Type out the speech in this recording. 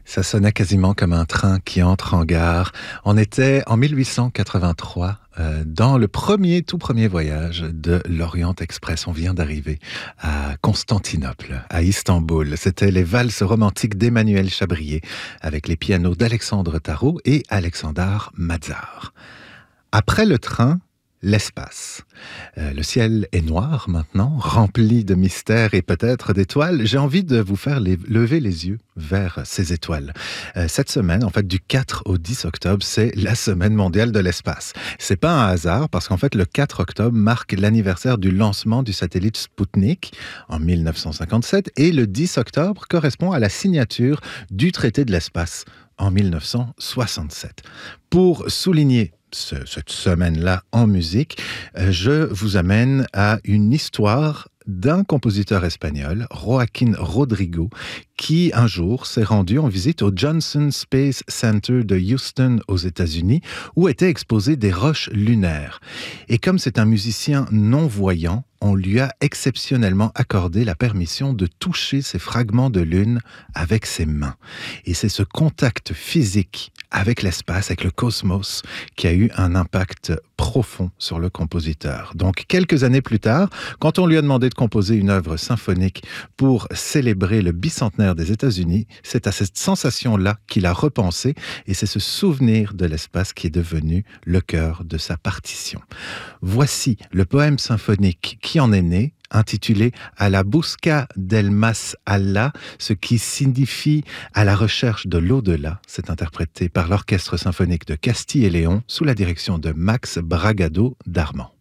Ça sonnait quasiment comme un train qui entre en gare. On était en 1883 dans le tout premier voyage de l'Orient Express. On vient d'arriver à Constantinople, à Istanbul. C'était les valses romantiques d'Emmanuel Chabrier avec les pianos d'Alexandre Tarot et Alexandar Mazar. Après le train, l'espace. Le ciel est noir maintenant, rempli de mystères et peut-être d'étoiles. J'ai envie de vous faire lever les yeux vers ces étoiles. Cette semaine, en fait, du 4 au 10 octobre, c'est la semaine mondiale de l'espace. C'est pas un hasard parce qu'en fait, le 4 octobre marque l'anniversaire du lancement du satellite Sputnik en 1957 et le 10 octobre correspond à la signature du traité de l'espace en 1967. Pour souligner cette semaine-là en musique, je vous amène à une histoire d'un compositeur espagnol, Joaquín Rodrigo, qui un jour s'est rendu en visite au Johnson Space Center de Houston aux États-Unis, où étaient exposées des roches lunaires. Et comme c'est un musicien non-voyant, on lui a exceptionnellement accordé la permission de toucher ces fragments de lune avec ses mains. Et c'est ce contact physique avec l'espace, avec le cosmos, qui a eu un impact profond sur le compositeur. Donc, quelques années plus tard, quand on lui a demandé de composer une œuvre symphonique pour célébrer le bicentenaire des États-Unis, c'est à cette sensation-là qu'il a repensé, et c'est ce souvenir de l'espace qui est devenu le cœur de sa partition. Voici le poème symphonique qui en est né, intitulé « A la busca del más allá », ce qui signifie « à la recherche de l'au-delà ». C'est interprété par l'Orchestre symphonique de Castille et Léon sous la direction de Max Bragado d'Armand.